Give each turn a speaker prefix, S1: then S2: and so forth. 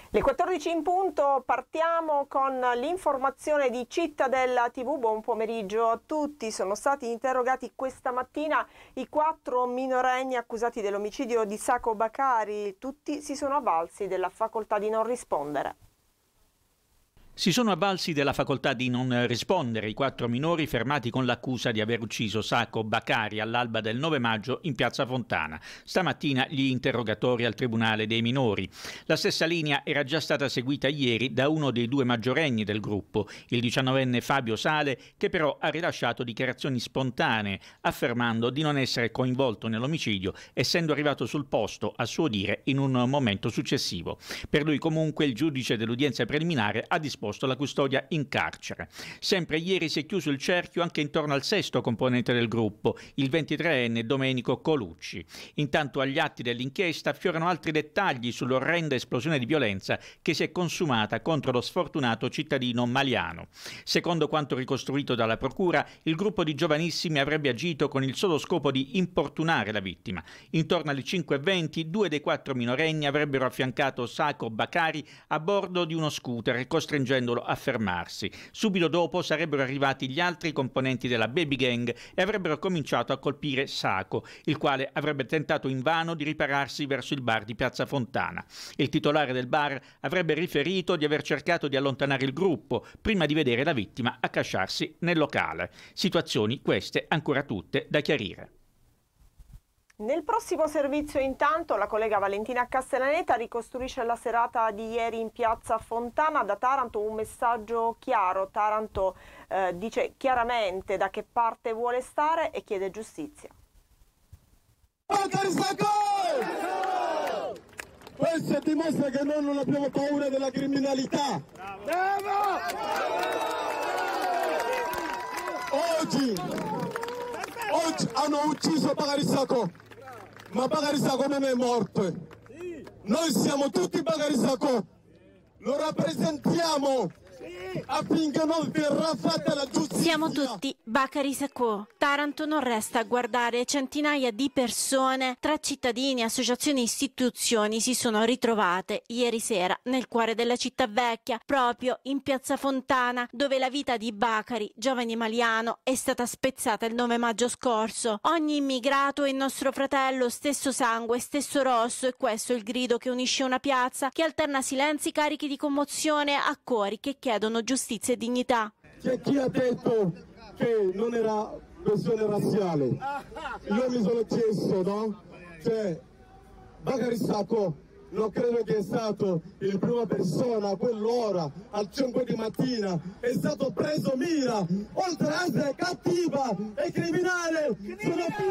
S1: Le 14 in punto, partiamo con l'informazione di Cittadella TV. Buon pomeriggio a tutti. Sono stati interrogati questa mattina i 4 minorenni accusati dell'omicidio di Sacco Bakari. Tutti si sono avvalsi della facoltà di non rispondere.
S2: Si sono avvalsi della facoltà di non rispondere i 4 minori fermati con l'accusa di aver ucciso Sacco Bakari all'alba del 9 maggio in piazza Fontana. Stamattina gli interrogatori al Tribunale dei minori. La stessa linea era già stata seguita ieri da uno dei 2 maggiorenni del gruppo, il 19enne Fabio Sale, che però ha rilasciato dichiarazioni spontanee, affermando di non essere coinvolto nell'omicidio, essendo arrivato sul posto, a suo dire, in un momento successivo. Per lui comunque il giudice dell'udienza preliminare ha disposto la custodia in carcere. Sempre ieri si è chiuso il cerchio anche intorno al sesto componente del gruppo, il 23enne Domenico Colucci. Intanto agli atti dell'inchiesta affiorano altri dettagli sull'orrenda esplosione di violenza che si è consumata contro lo sfortunato cittadino maliano. Secondo quanto ricostruito dalla procura, il gruppo di giovanissimi avrebbe agito con il solo scopo di importunare la vittima. Intorno alle 5:20 2 dei 4 minorenni avrebbero affiancato Sacco Bakari a bordo di uno scooter, costringendolo a fermarsi. Subito dopo sarebbero arrivati gli altri componenti della baby gang e avrebbero cominciato a colpire Sacco, il quale avrebbe tentato invano di ripararsi verso il bar di piazza Fontana. Il titolare del bar avrebbe riferito di aver cercato di allontanare il gruppo prima di vedere la vittima accasciarsi nel locale. Situazioni queste ancora tutte da chiarire.
S1: Nel prossimo servizio intanto la collega Valentina Castellaneta ricostruisce la serata di ieri in piazza Fontana. Da Taranto un messaggio chiaro. Taranto dice chiaramente da che parte vuole stare e chiede giustizia.
S3: Questo dimostra che noi non abbiamo paura della criminalità. Bravo! Oggi hanno ucciso Bakari Sacco. Ma Bakari Sacco non è morto. Noi siamo tutti Bakari Sacco. Lo rappresentiamo affinché non verrà fatta la giustizia.
S4: Siamo tutti Bakari Sacco. Taranto non resta a guardare. Centinaia di persone, tra cittadini, associazioni e istituzioni, si sono ritrovate ieri sera nel cuore della città vecchia, proprio in piazza Fontana, dove la vita di Bakari, giovane maliano, è stata spezzata il 9 maggio scorso. Ogni immigrato è nostro fratello, stesso sangue, stesso rosso, e questo è il grido che unisce una piazza che alterna silenzi carichi di commozione a cori che chiedono giustizia e dignità.
S3: C'è chi ha detto che non era questione razziale. Io mi sono chiesto, no? Cioè, Bakari Sacco non credo che è stato in prima persona a quell'ora, al 5 di mattina, è stato preso mira, oltre a essere cattiva e criminale, sono